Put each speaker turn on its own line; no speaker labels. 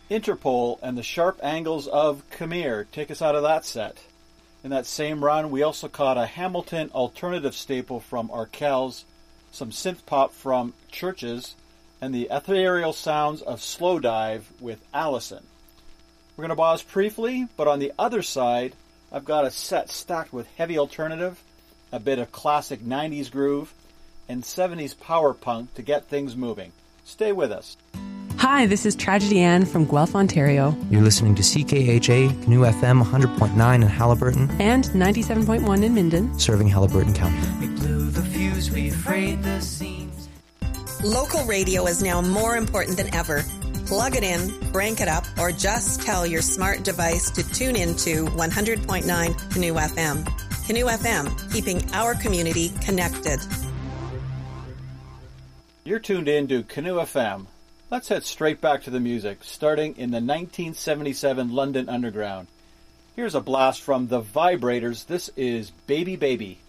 Interpol and the Sharp Angles of Khmer take us out of that set. In that same run, we also caught a Hamilton alternative staple from Arkells, some synth pop from Churches, and the ethereal sounds of Slowdive with Allison. We're going to pause briefly, but on the other side, I've got a set stacked with heavy alternative, a bit of classic 90s groove, and 70s power punk to get things moving. Stay with us.
Hi, this is Tragedy Ann from Guelph, Ontario.
You're listening to CKHA, Canoe FM 100.9 in Haliburton.
And 97.1 in Minden.
Serving Haliburton County.
We blew the fuse, we frayed the seams.
Local radio is now more important than ever. Plug it in, crank it up, or just tell your smart device to tune into 100.9 Canoe FM. Canoe FM, keeping our community connected.
You're tuned in to Canoe FM. Let's head straight back to the music, starting in the 1977 London Underground. Here's a blast from The Vibrators. This is Baby Baby.